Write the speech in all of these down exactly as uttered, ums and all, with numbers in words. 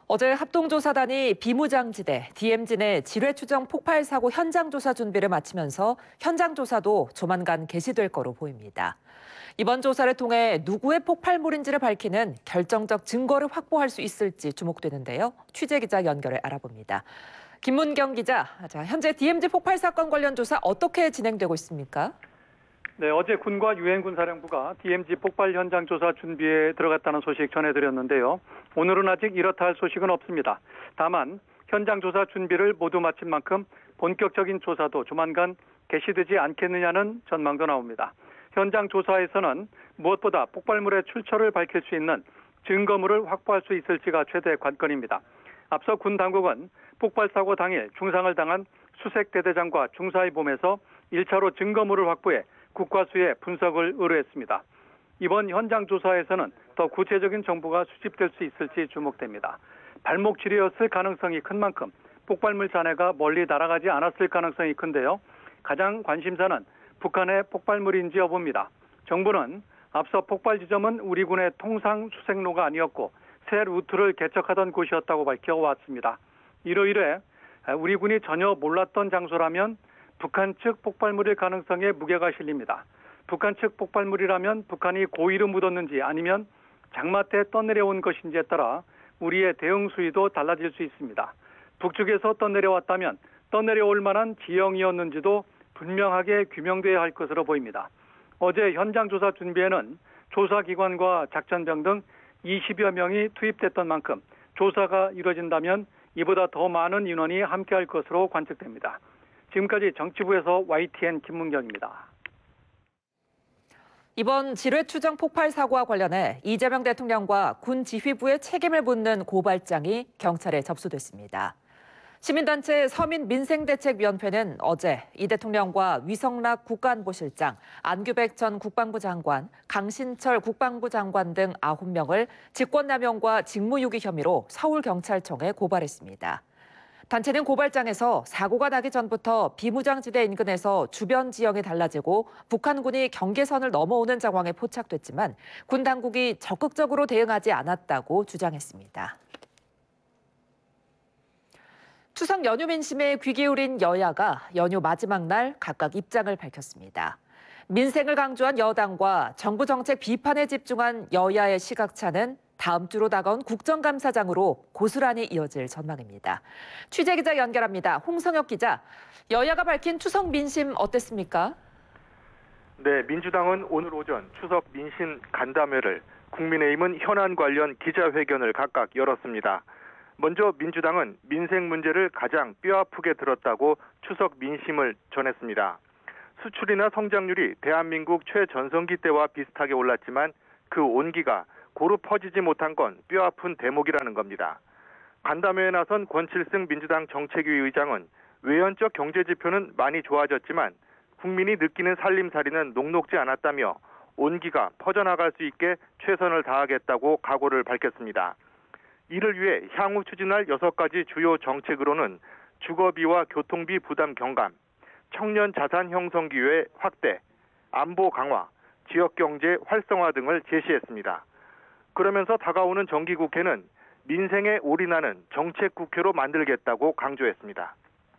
어제 합동조사단이 비무장지대, 디엠지 내 지뢰추정 폭발 사고 현장 조사 준비를 마치면서 현장 조사도 조만간 개시될 거로 보입니다. 이번 조사를 통해 누구의 폭발물인지를 밝히는 결정적 증거를 확보할 수 있을지 주목되는데요. 취재 기자 연결해 알아봅니다. 김문경 기자, 자, 현재 디엠지 폭발 사건 관련 조사 어떻게 진행되고 있습니까? 네, 어제 군과 유엔군사령부가 디엠지 폭발 현장 조사 준비에 들어갔다는 소식 전해드렸는데요. 오늘은 아직 이렇다 할 소식은 없습니다. 다만 현장 조사 준비를 모두 마친 만큼 본격적인 조사도 조만간 개시되지 않겠느냐는 전망도 나옵니다. 현장 조사에서는 무엇보다 폭발물의 출처를 밝힐 수 있는 증거물을 확보할 수 있을지가 최대 관건입니다. 앞서 군 당국은 폭발 사고 당일 중상을 당한 수색대대장과 중사의 몸에서 일 차로 증거물을 확보해 국과수에 분석을 의뢰했습니다. 이번 현장 조사에서는 더 구체적인 정보가 수집될 수 있을지 주목됩니다. 발목 지뢰였을 가능성이 큰 만큼 폭발물 잔해가 멀리 날아가지 않았을 가능성이 큰데요. 가장 관심사는 북한의 폭발물인지 여부입니다. 정부는 앞서 폭발 지점은 우리 군의 통상 수색로가 아니었고 새 루트를 개척하던 곳이었다고 밝혀왔습니다. 이러이래 우리 군이 전혀 몰랐던 장소라면 북한 측 폭발물일 가능성에 무게가 실립니다. 북한 측 폭발물이라면 북한이 고의로 묻었는지 아니면 장마 때 떠내려온 것인지에 따라 우리의 대응 수위도 달라질 수 있습니다. 북측에서 떠내려왔다면 떠내려올 만한 지형이었는지도 분명하게 규명돼야 할 것으로 보입니다. 어제 현장 조사 준비에는 조사기관과 작전병 등 이십여 명이 투입됐던 만큼 조사가 이뤄진다면 이보다 더 많은 인원이 함께할 것으로 관측됩니다. 지금까지 정치부에서 와이티엔 김문경입니다. 이번 지뢰추정 폭발 사고와 관련해 이재명 대통령과 군 지휘부의 책임을 묻는 고발장이 경찰에 접수됐습니다. 시민단체 서민민생대책위원회는 어제 이 대통령과 위성락 국가안보실장, 안규백 전 국방부 장관, 강신철 국방부 장관 등 아홉 명을 직권남용과 직무유기 혐의로 서울경찰청에 고발했습니다. 단체는 고발장에서 사고가 나기 전부터 비무장지대 인근에서 주변 지형이 달라지고 북한군이 경계선을 넘어오는 상황에 포착됐지만 군 당국이 적극적으로 대응하지 않았다고 주장했습니다. 추석 연휴 민심에 귀 기울인 여야가 연휴 마지막 날 각각 입장을 밝혔습니다. 민생을 강조한 여당과 정부 정책 비판에 집중한 여야의 시각차는 다음 주로 다가온 국정감사장으로 고스란히 이어질 전망입니다. 취재 기자 연결합니다. 홍성혁 기자, 여야가 밝힌 추석 민심 어땠습니까? 네, 민주당은 오늘 오전 추석 민심 간담회를, 국민의힘은 현안 관련 기자회견을 각각 열었습니다. 먼저 민주당은 민생 문제를 가장 뼈아프게 들었다고 추석 민심을 전했습니다. 수출이나 성장률이 대한민국 최전성기 때와 비슷하게 올랐지만 그 온기가 고루 퍼지지 못한 건 뼈아픈 대목이라는 겁니다. 간담회에 나선 권칠승 민주당 정책위 의장은 외연적 경제 지표는 많이 좋아졌지만 국민이 느끼는 살림살이는 녹록지 않았다며 온기가 퍼져나갈 수 있게 최선을 다하겠다고 각오를 밝혔습니다. 이를 위해 향후 추진할 여섯 가지 주요 정책으로는 주거비와 교통비 부담 경감, 청년 자산 형성 기회 확대, 안보 강화, 지역경제 활성화 등을 제시했습니다. 그러면서 다가오는 정기국회는 민생에 올인하는 정책국회로 만들겠다고 강조했습니다.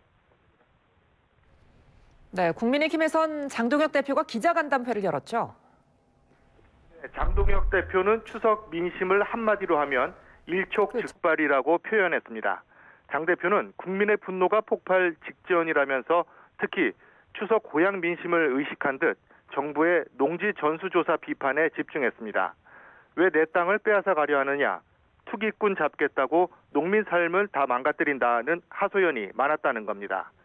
네, 국민의힘에선 장동혁 대표가 기자간담회를 열었죠. 네, 장동혁 대표는 추석 민심을 한마디로 하면 일촉즉발이라고 표현했습니다. 장 대표는 국민의 분노가 폭발 직전이라면서 특히 추석 고향 민심을 의식한 듯 정부의 농지 전수조사 비판에 집중했습니다. 왜 내 땅을 빼앗아 가려 하느냐, 투기꾼 잡겠다고 농민 삶을 다 망가뜨린다는 하소연이 많았다는 겁니다.